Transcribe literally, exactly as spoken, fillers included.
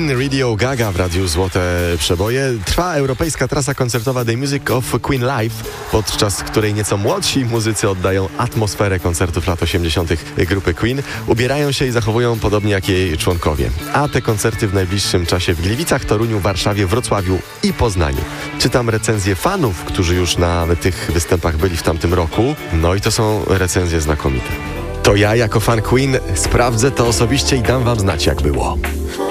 Queen, Radio Gaga w Radiu Złote Przeboje. Trwa europejska trasa koncertowa The Music of Queen Live, podczas której nieco młodsi muzycy oddają atmosferę koncertów lat osiemdziesiątych grupy Queen. Ubierają się i zachowują podobnie jak jej członkowie. A te koncerty w najbliższym czasie w Gliwicach, Toruniu, Warszawie, Wrocławiu i Poznaniu. Czytam recenzje fanów, którzy już na tych występach byli w tamtym roku. No i to są recenzje znakomite. To ja jako fan Queen sprawdzę to osobiście i dam wam znać, jak było.